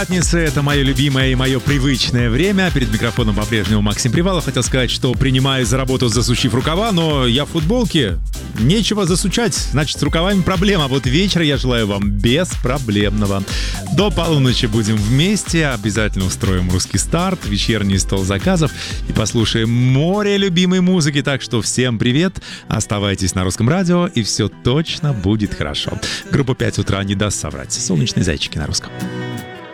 Пятница — это мое любимое и мое привычное время. Перед микрофоном по-прежнему Максим Привалов. Хотел сказать, что принимаю за работу, засучив рукава, но я в футболке. Нечего засучать, значит, с рукавами проблема. Вот вечер я желаю вам беспроблемного. До полуночи будем вместе. Обязательно устроим русский старт, вечерний стол заказов и послушаем море любимой музыки. Так что всем привет. Оставайтесь на Русском радио, и все точно будет хорошо. Группа 5 утра не даст соврать. Солнечные зайчики на русском.